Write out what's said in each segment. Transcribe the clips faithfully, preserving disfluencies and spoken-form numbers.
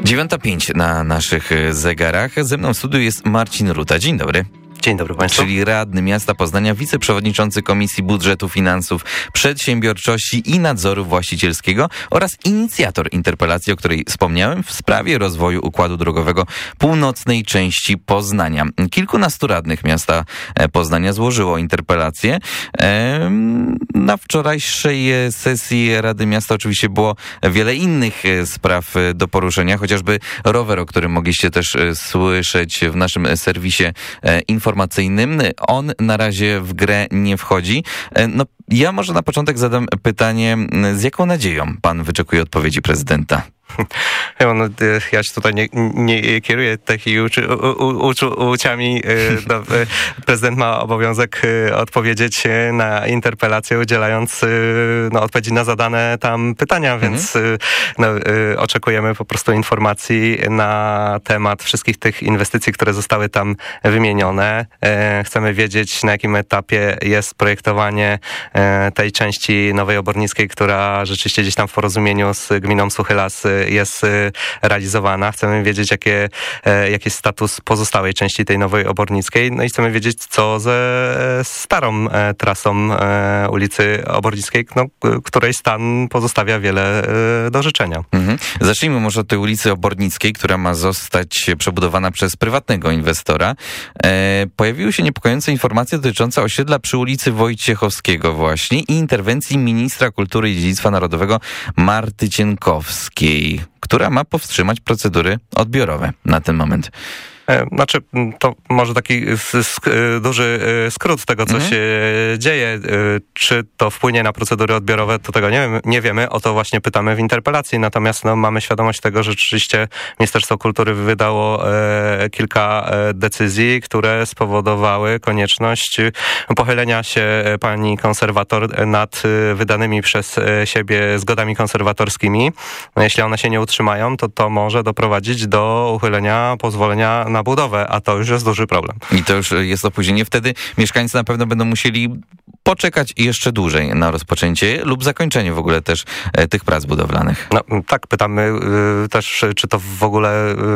dziewiąta pięć na naszych zegarach. Ze mną w studiu jest Marcin Ruta. Dzień dobry. Dzień dobry Państwu. Czyli radny miasta Poznania, wiceprzewodniczący Komisji Budżetu, Finansów, Przedsiębiorczości i Nadzoru Właścicielskiego oraz inicjator interpelacji, o której wspomniałem, w sprawie rozwoju układu drogowego północnej części Poznania. Kilkunastu radnych miasta Poznania złożyło interpelację. Na wczorajszej sesji Rady Miasta oczywiście było wiele innych spraw do poruszenia, chociażby rower, o którym mogliście też słyszeć w naszym serwisie informacyjnym. On na razie w grę nie wchodzi. No, ja może na początek zadam pytanie, z jaką nadzieją pan wyczekuje odpowiedzi prezydenta? No, ja się tutaj nie, nie kieruję takimi uczuciami. No, prezydent ma obowiązek odpowiedzieć na interpelację, udzielając no, odpowiedzi na zadane tam pytania, więc mhm. no, oczekujemy po prostu informacji na temat wszystkich tych inwestycji, które zostały tam wymienione. Chcemy wiedzieć, na jakim etapie jest projektowanie tej części Nowej Obornickiej, która rzeczywiście gdzieś tam w porozumieniu z gminą Suchy Las jest realizowana. Chcemy wiedzieć, jakie, jaki jest status pozostałej części tej Nowej Obornickiej. No i chcemy wiedzieć, co ze starą trasą ulicy Obornickiej, no, której stan pozostawia wiele do życzenia. Mhm. Zacznijmy może od tej ulicy Obornickiej, która ma zostać przebudowana przez prywatnego inwestora. E, pojawiły się niepokojące informacje dotyczące osiedla przy ulicy Wojciechowskiego właśnie i interwencji ministra kultury i dziedzictwa narodowego Marty Cienkowskiej, która ma powstrzymać procedury odbiorowe na ten moment. Znaczy, to może taki duży skrót tego, co mhm. się dzieje. Czy to wpłynie na procedury odbiorowe, to tego nie wiemy. Nie wiemy. O to właśnie pytamy w interpelacji. Natomiast no, mamy świadomość tego, że rzeczywiście Ministerstwo Kultury wydało e, kilka decyzji, które spowodowały konieczność pochylenia się pani konserwator nad wydanymi przez siebie zgodami konserwatorskimi. No, jeśli one się nie utrzymają, to to może doprowadzić do uchylenia pozwolenia na budowę, a to już jest duży problem. I to już jest opóźnienie. Wtedy mieszkańcy na pewno będą musieli poczekać jeszcze dłużej na rozpoczęcie lub zakończenie w ogóle też e, tych prac budowlanych. No tak, pytamy y, też, czy to w ogóle y,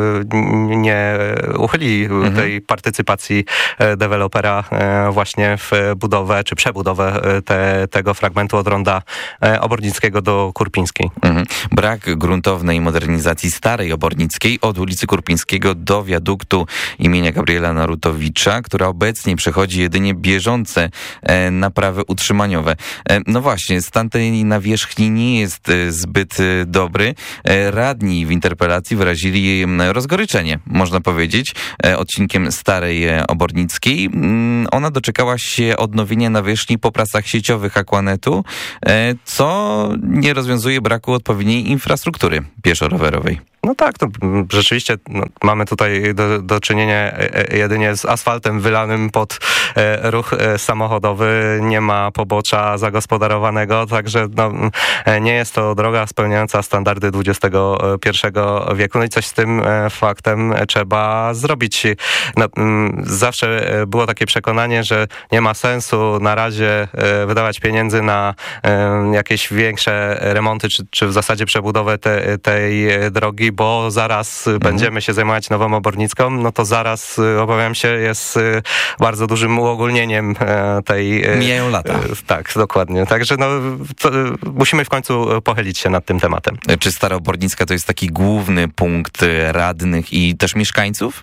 nie uchyli mhm. tej partycypacji y, dewelopera y, właśnie w budowę, czy przebudowę y, te, tego fragmentu od ronda y, Obornickiego do Kurpińskiej. Mhm. Brak gruntownej modernizacji starej Obornickiej od ulicy Kurpińskiego do wiaduktu imienia Gabriela Narutowicza, która obecnie przechodzi jedynie bieżące e, naprawy utrzymaniowe. E, no właśnie, stan tej nawierzchni nie jest e, zbyt e, dobry. E, radni w interpelacji wyrazili e, rozgoryczenie, można powiedzieć, e, odcinkiem starej e, Obornickiej. Mm, ona doczekała się odnowienia nawierzchni po pracach sieciowych Aquanetu, e, co nie rozwiązuje braku odpowiedniej infrastruktury pieszo-rowerowej. No tak, to rzeczywiście no, mamy tutaj do, do czynienia jedynie z asfaltem wylanym pod e, ruch e, samochodowy. Nie ma pobocza zagospodarowanego, także no, nie jest to droga spełniająca standardy dwudziestego pierwszego wieku. No i coś z tym e, faktem trzeba zrobić. No, m, zawsze było takie przekonanie, że nie ma sensu na razie e, wydawać pieniędzy na e, jakieś większe remonty, czy, czy w zasadzie przebudowę te, tej drogi, bo zaraz mhm. będziemy się zajmować Nową Obornicką, no to zaraz, obawiam się, jest bardzo dużym uogólnieniem tej... Mijają lata. Tak, dokładnie. Także no, to, musimy w końcu pochylić się nad tym tematem. Czy Stara Obornicka to jest taki główny punkt radnych i też mieszkańców?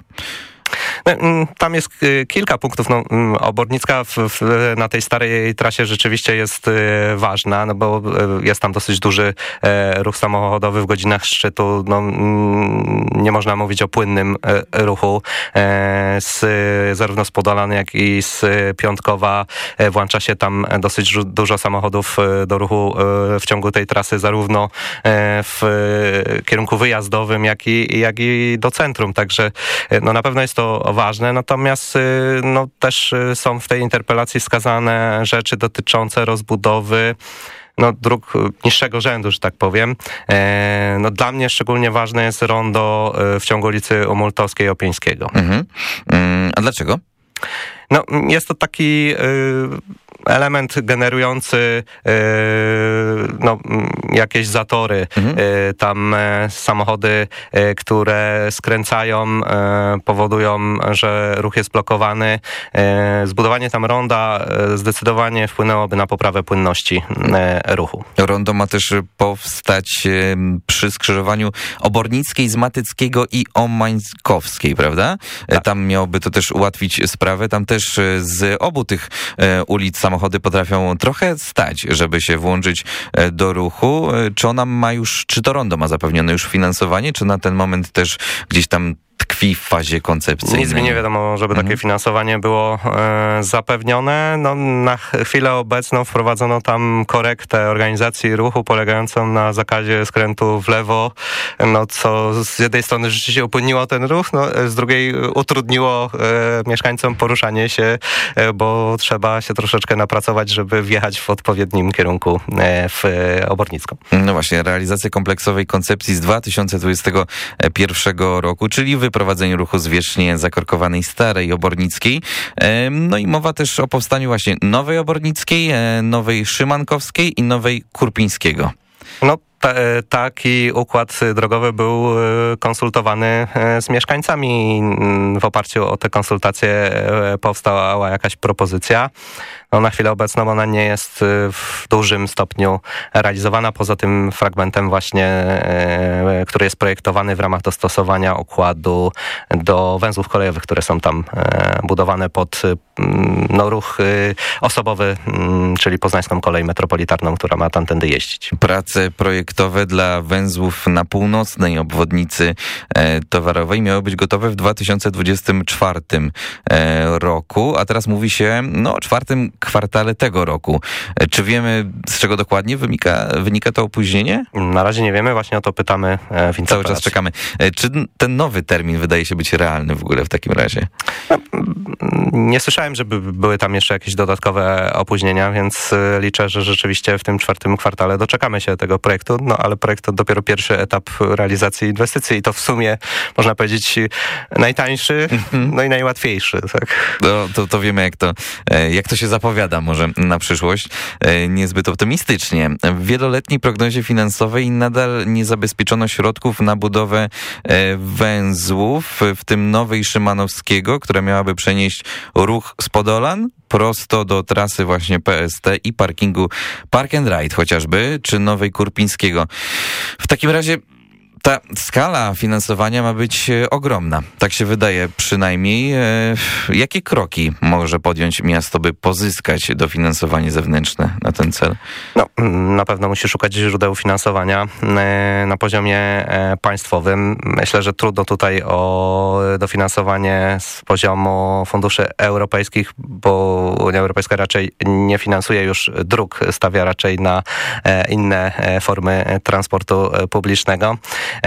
Tam jest kilka punktów. No, Obornicka w, w, na tej starej trasie rzeczywiście jest ważna, no bo jest tam dosyć duży ruch samochodowy w godzinach szczytu. No, nie można mówić o płynnym ruchu. Z, zarówno z Podolany, jak i z Piątkowa włącza się tam dosyć dużo samochodów do ruchu w ciągu tej trasy, zarówno w kierunku wyjazdowym, jak i, jak i do centrum. Także no, na pewno jest to ważne, natomiast no, też są w tej interpelacji wskazane rzeczy dotyczące rozbudowy no, dróg niższego rzędu, że tak powiem. E, no, dla mnie szczególnie ważne jest rondo w ciągu ulicy Umultowskiej Opieńskiego. Mhm. A dlaczego? No, jest to taki element generujący no, jakieś zatory. Mhm. Tam samochody, które skręcają, powodują, że ruch jest blokowany. Zbudowanie tam ronda zdecydowanie wpłynęłoby na poprawę płynności ruchu. Rondo ma też powstać przy skrzyżowaniu Obornickiej z Matyckiego i Omańkowskiej, prawda? Tak. Tam miałoby to też ułatwić sprawę. Tam też z obu tych ulic samochody potrafią trochę stać, żeby się włączyć do ruchu. Czy ona ma już, czy to rondo ma zapewnione już finansowanie, czy na ten moment też gdzieś tam tkwi w fazie koncepcyjnej? Nic mi nie wiadomo, żeby mhm. takie finansowanie było e, zapewnione. No, na chwilę obecną wprowadzono tam korektę organizacji ruchu polegającą na zakazie skrętu w lewo, no, co z jednej strony rzeczywiście upłynniło ten ruch, no, z drugiej utrudniło e, mieszkańcom poruszanie się, e, bo trzeba się troszeczkę napracować, żeby wjechać w odpowiednim kierunku e, w Obornicką. No właśnie, realizacja kompleksowej koncepcji z dwa tysiące dwudziestego pierwszego roku, czyli wyprowadzeniu ruchu z wiecznie zakorkowanej Starej Obornickiej. No i mowa też o powstaniu właśnie Nowej Obornickiej, Nowej Szymankowskiej i Nowej Kurpińskiego. No taki układ drogowy był konsultowany z mieszkańcami. W oparciu o te konsultacje powstała jakaś propozycja. No, na chwilę obecną ona nie jest w dużym stopniu realizowana, poza tym fragmentem właśnie, który jest projektowany w ramach dostosowania układu do węzłów kolejowych, które są tam budowane pod no, ruch osobowy, czyli Poznańską Kolej Metropolitarną, która ma tamtędy jeździć. Prace projektowe dla węzłów na północnej obwodnicy towarowej miały być gotowe w dwa tysiące dwudziestym czwartym roku, a teraz mówi się no, o czwartym kwartale tego roku. Czy wiemy, z czego dokładnie wynika, wynika to opóźnienie? Na razie nie wiemy, właśnie o to pytamy w interpelacji. Cały czas czekamy. Czy ten nowy termin wydaje się być realny w ogóle w takim razie? No, nie słyszałem, żeby były tam jeszcze jakieś dodatkowe opóźnienia, więc liczę, że rzeczywiście w tym czwartym kwartale doczekamy się tego projektu, no ale projekt to dopiero pierwszy etap realizacji inwestycji i to w sumie, można powiedzieć, najtańszy, no i najłatwiejszy. Tak? No, to, to wiemy, jak to, jak to się zapowiada może na przyszłość. Niezbyt optymistycznie. W wieloletniej prognozie finansowej nadal nie zabezpieczono środków na budowę węzłów, w tym Nowej Szymanowskiego, która miałaby przenieść ruch z Podolan prosto do trasy właśnie P S T i parkingu Park and Ride chociażby, czy Nowej Kurpińskiego. W takim razie ta skala finansowania ma być ogromna. Tak się wydaje przynajmniej. Jakie kroki może podjąć miasto, by pozyskać dofinansowanie zewnętrzne na ten cel? No, na pewno musi szukać źródeł finansowania na poziomie państwowym. Myślę, że trudno tutaj o dofinansowanie z poziomu funduszy europejskich, bo Unia Europejska raczej nie finansuje już dróg, stawia raczej na inne formy transportu publicznego.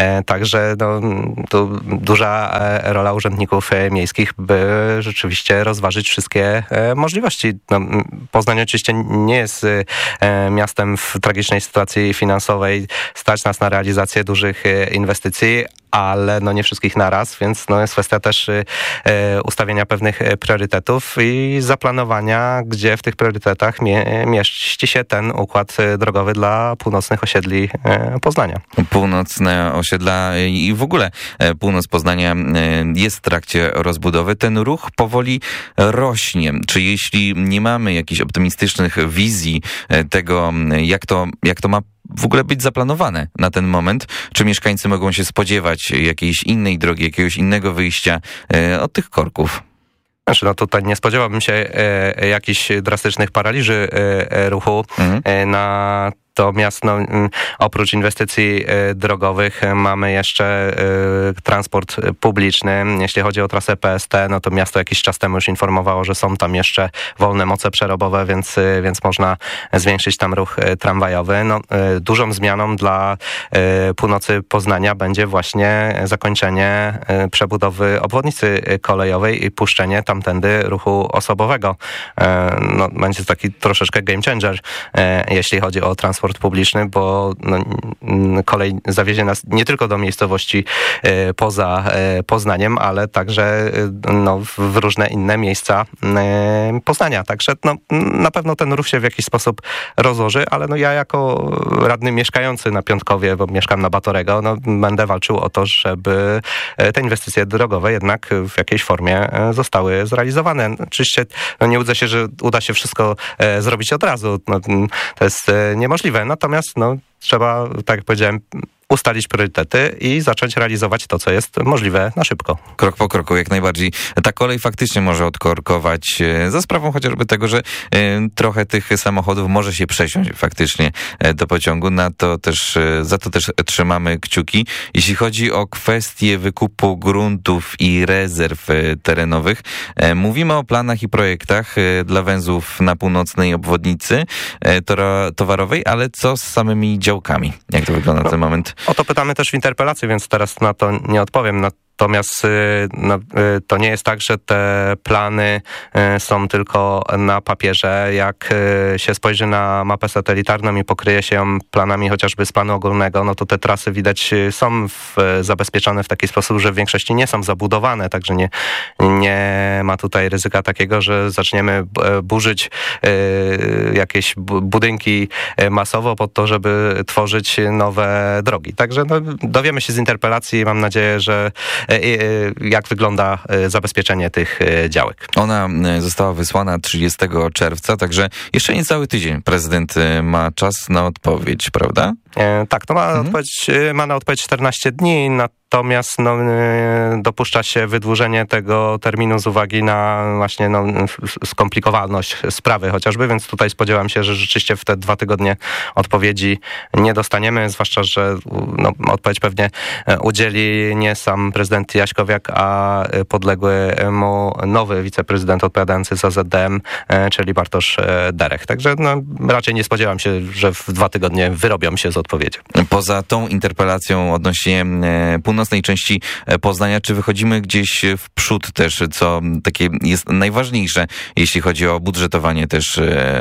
Także no, tu duża rola urzędników miejskich, by rzeczywiście rozważyć wszystkie możliwości. No, Poznań oczywiście nie jest miastem w tragicznej sytuacji finansowej. Stać nas na realizację dużych inwestycji, ale no nie wszystkich naraz, więc no jest kwestia też y, ustawienia pewnych priorytetów i zaplanowania, gdzie w tych priorytetach mie- mieści się ten układ drogowy dla północnych osiedli y, Poznania. Północne osiedla i w ogóle północ Poznania jest w trakcie rozbudowy. Ten ruch powoli rośnie. Czy jeśli nie mamy jakichś optymistycznych wizji tego, jak to, jak to ma w ogóle być zaplanowane na ten moment? Czy mieszkańcy mogą się spodziewać jakiejś innej drogi, jakiegoś innego wyjścia e, od tych korków? Znaczy, no tutaj nie spodziewałbym się e, jakichś drastycznych paraliży e, ruchu mhm. e, na Natomiast no, oprócz inwestycji drogowych mamy jeszcze transport publiczny. Jeśli chodzi o trasę P S T, no to miasto jakiś czas temu już informowało, że są tam jeszcze wolne moce przerobowe, więc, więc można zwiększyć tam ruch tramwajowy. No, dużą zmianą dla północy Poznania będzie właśnie zakończenie przebudowy obwodnicy kolejowej i puszczenie tamtędy ruchu osobowego. No, będzie to taki troszeczkę game changer, jeśli chodzi o transport transport publiczny, bo no, kolej zawiezie nas nie tylko do miejscowości poza Poznaniem, ale także no, w różne inne miejsca Poznania. Także no, na pewno ten ruch się w jakiś sposób rozłoży, ale no, ja jako radny mieszkający na Piątkowie, bo mieszkam na Batorego, no, będę walczył o to, żeby te inwestycje drogowe jednak w jakiejś formie zostały zrealizowane. Oczywiście no, nie łudzę się, że uda się wszystko e, zrobić od razu. No, to jest e, niemożliwe. Natomiast no, trzeba, tak jak powiedziałem, ustalić priorytety i zacząć realizować to, co jest możliwe na szybko. Krok po kroku, jak najbardziej. Ta kolej faktycznie może odkorkować za sprawą chociażby tego, że trochę tych samochodów może się przesiąść faktycznie do pociągu. Na to też, za to też trzymamy kciuki. Jeśli chodzi o kwestię wykupu gruntów i rezerw terenowych, mówimy o planach i projektach dla węzłów na północnej obwodnicy towarowej, ale co z samymi działkami? Jak to wygląda na ten moment? O to pytamy też w interpelacji, więc teraz na to nie odpowiem. Natomiast no, to nie jest tak, że te plany są tylko na papierze. Jak się spojrzy na mapę satelitarną i pokryje się ją planami chociażby z planu ogólnego, no to te trasy widać są w, zabezpieczone w taki sposób, że w większości nie są zabudowane, także nie, nie ma tutaj ryzyka takiego, że zaczniemy burzyć jakieś budynki masowo po to, żeby tworzyć nowe drogi. Także no, dowiemy się z interpelacji i mam nadzieję, że jak wygląda zabezpieczenie tych działek. Ona została wysłana trzydziestego czerwca, także jeszcze niecały tydzień prezydent ma czas na odpowiedź, prawda? E, tak, to ma, mhm. odpowiedź, ma na odpowiedź czternaście dni, natomiast no, dopuszcza się wydłużenie tego terminu z uwagi na właśnie no, skomplikowalność sprawy chociażby, więc tutaj spodziewam się, że rzeczywiście w te dwa tygodnie odpowiedzi nie dostaniemy, zwłaszcza, że no, odpowiedź pewnie udzieli nie sam prezydent Jaśkowiak, a podległy mu nowy wiceprezydent odpowiadający za Z D M, czyli Bartosz Derech. Także no, raczej nie spodziewam się, że w dwa tygodnie wyrobią się z odpowiedzią. Poza tą interpelacją odnośnie północnej części Poznania, czy wychodzimy gdzieś w przód też, co takie jest najważniejsze, jeśli chodzi o budżetowanie też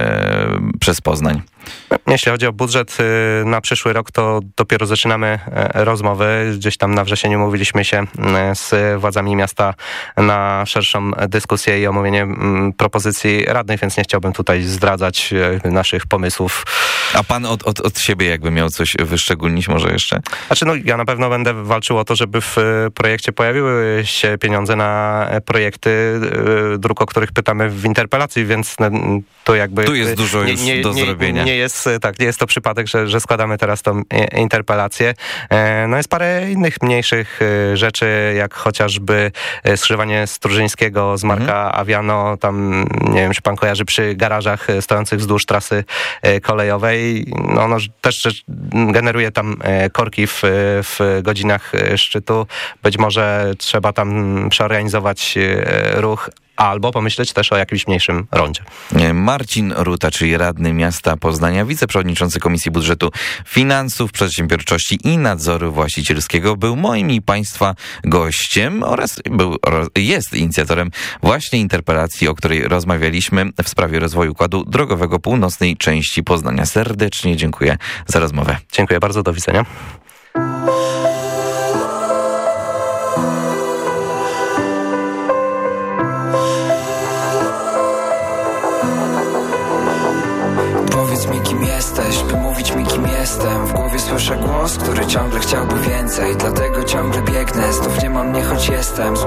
e, przez Poznań? Jeśli chodzi o budżet na przyszły rok, to dopiero zaczynamy rozmowy. Gdzieś tam na wrzesień umówiliśmy się z władzami miasta na szerszą dyskusję i omówienie propozycji radnych, więc nie chciałbym tutaj zdradzać naszych pomysłów. A pan od, od, od siebie jakby miał coś wyszczególnić może jeszcze? Znaczy, no, ja na pewno będę walczył o to, żeby w projekcie pojawiły się pieniądze na projekty dróg, o których pytamy w interpelacji, więc to jakby... Tu jest dużo już nie, nie, do zrobienia. Nie, nie jest, tak, nie jest to przypadek, że, że składamy teraz tą interpelację. No jest parę innych mniejszych rzeczy, jak chociażby skrzyżowanie Strużyńskiego z Marka mhm. Aviano, tam nie wiem, czy pan kojarzy, przy garażach stojących wzdłuż trasy kolejowej. No ono też generuje tam korki w, w godzinach szczytu. Być może trzeba tam przeorganizować ruch, albo pomyśleć też o jakimś mniejszym rondzie. Marcin Ruta, czyli radny miasta Poznania, wiceprzewodniczący Komisji Budżetu, Finansów, Przedsiębiorczości i Nadzoru Właścicielskiego, był moim i państwa gościem oraz był, jest inicjatorem właśnie interpelacji, o której rozmawialiśmy w sprawie rozwoju układu drogowego północnej części Poznania. Serdecznie dziękuję za rozmowę. Dziękuję bardzo, do widzenia. By mówić mi, kim jestem. W głowie słyszę głos, który ciągle chciałby więcej. Dlatego ciągle biegnę, znów nie mam mnie, choć jestem.